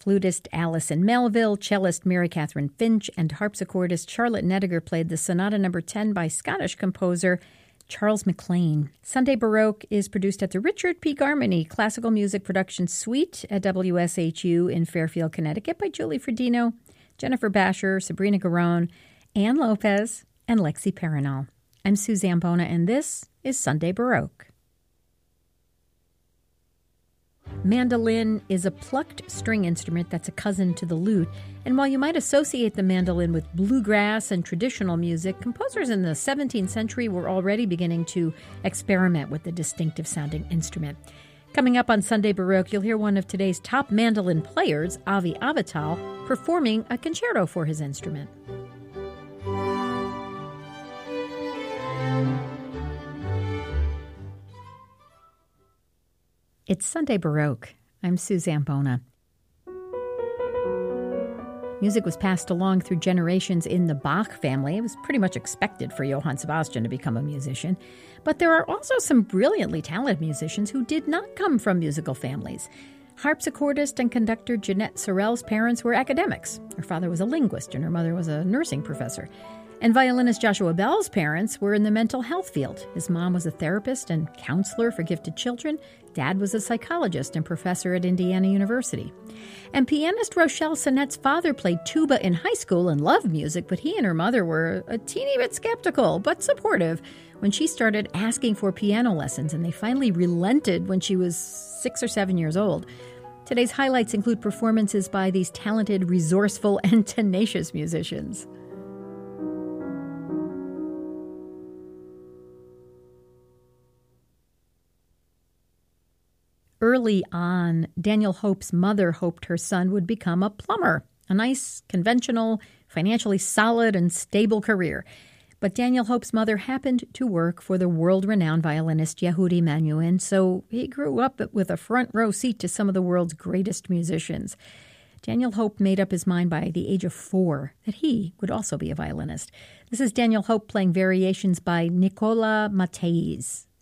Flutist Allison Melville, cellist Mary Catherine Finch, and harpsichordist Charlotte Nediger played the Sonata No. 10 by Scottish composer Charles MacLean. Sunday Baroque is produced at the Richard P. Garmany Classical Music Production Suite at WSHU in Fairfield, Connecticut by Julie Fredino, Jennifer Basher, Sabrina Garone, Ann Lopez, and Lexi Perinal. I'm Sue Zambona, and this is Sunday Baroque. Mandolin is a plucked string instrument that's a cousin to the lute, and while you might associate the mandolin with bluegrass and traditional music, composers in the 17th century were already beginning to experiment with the distinctive-sounding instrument. Coming up on Sunday Baroque, you'll hear one of today's top mandolin players, Avi Avital, performing a concerto for his instrument. It's Sunday Baroque. I'm Sue Zambona. Music was passed along through generations in the Bach family. It was pretty much expected for Johann Sebastian to become a musician. But there are also some brilliantly talented musicians who did not come from musical families. Harpsichordist and conductor Jeanette Sorel's parents were academics. Her father was a linguist and her mother was a nursing professor. And violinist Joshua Bell's parents were in the mental health field. His mom was a therapist and counselor for gifted children. Dad was a psychologist and professor at Indiana University. And pianist Rochelle Sonette's father played tuba in high school and loved music, but he and her mother were a teeny bit skeptical, but supportive when she started asking for piano lessons, and they finally relented when she was 6 or 7 years old. Today's highlights include performances by these talented, resourceful, and tenacious musicians. Early on, Daniel Hope's mother hoped her son would become a plumber, a nice, conventional, financially solid, and stable career. But Daniel Hope's mother happened to work for the world-renowned violinist Yehudi Menuhin, so he grew up with a front-row seat to some of the world's greatest musicians. Daniel Hope made up his mind by the age of 4 that he would also be a violinist. This is Daniel Hope playing variations by Nicola Matthys.